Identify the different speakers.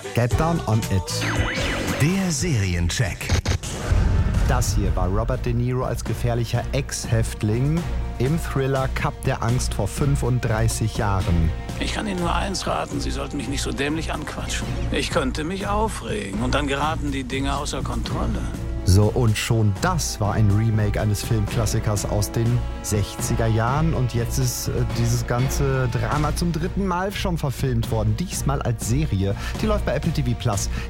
Speaker 1: Get Down on It.
Speaker 2: Der Seriencheck.
Speaker 1: Das hier war Robert De Niro als gefährlicher Ex-Häftling im Thriller Cup der Angst vor 35 Jahren.
Speaker 3: Ich kann Ihnen nur eins raten, Sie sollten mich nicht so dämlich anquatschen. Ich könnte mich aufregen und dann geraten die Dinge außer Kontrolle.
Speaker 1: So, und schon das war ein Remake eines Filmklassikers aus den 60er Jahren. Und jetzt ist dieses ganze Drama zum 3. Mal schon verfilmt worden. Diesmal als Serie. Die läuft bei Apple TV+.